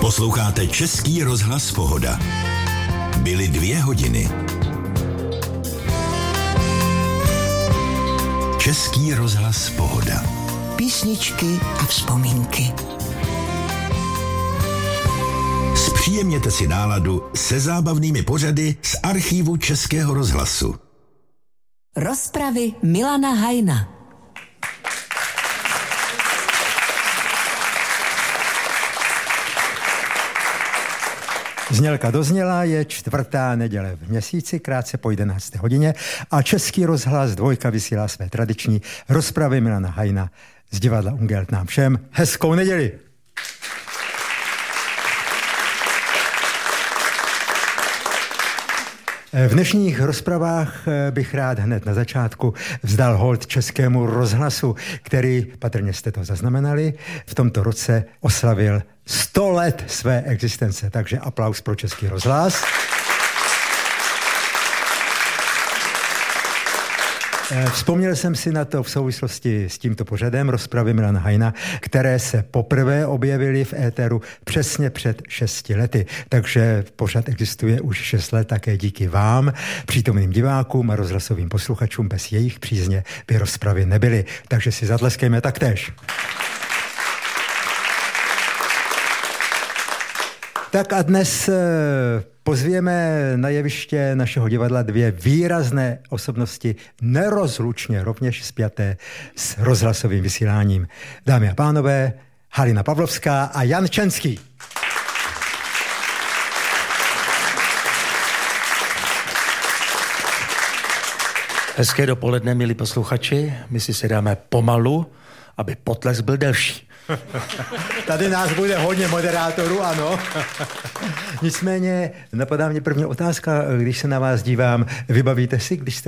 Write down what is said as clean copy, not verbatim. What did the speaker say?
Posloucháte Český rozhlas Pohoda. Byly 2 hodiny. Český rozhlas Pohoda. Písničky a vzpomínky. Zpříjemněte si náladu se zábavnými pořady z archívu Českého rozhlasu. Rozpravy Milana Hajna. Znělka dozněla, je 4. neděle v měsíci, krátce po 11. hodině a Český rozhlas 2 vysílá své tradiční rozpravy Milana Hajna z divadla Ungelt. Nám všem hezkou neděli. V dnešních rozpravách bych rád hned na začátku vzdal hold Českému rozhlasu, který, patrně jste to zaznamenali, v tomto roce oslavil 100 let své existence. Takže aplaus pro Český rozhlas. Vzpomněl jsem si na to v souvislosti s tímto pořadem rozpravy Milana Hajna, které se poprvé objevily v éteru přesně před 6 lety. Takže pořad existuje už 6 let také díky vám, přítomným divákům a rozhlasovým posluchačům. Bez jejich přízně by rozpravy nebyly. Takže si zatleskejme taktéž. Tak a dnes pozvěme na jeviště našeho divadla 2 výrazné osobnosti, nerozlučně rovněž spjaté s rozhlasovým vysíláním. Dámy a pánové, Halina Pavlovská a Jan Čenský. Hezké dopoledne, milí posluchači. My si dáme pomalu, aby potlesk byl delší. Tady nás bude hodně moderátorů, ano. Nicméně napadá mě první otázka, když se na vás dívám. Vybavíte si, když jste